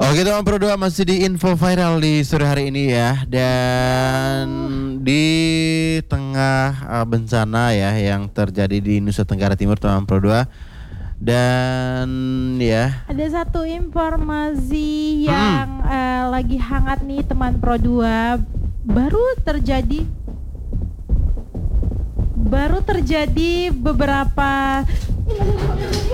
Oke teman Pro 2 masih di info viral di sore hari ini ya. Dan di tengah bencana ya yang terjadi di Nusa Tenggara Timur teman Pro 2. Dan ya ada satu informasi yang lagi hangat nih teman Pro 2. Baru terjadi beberapa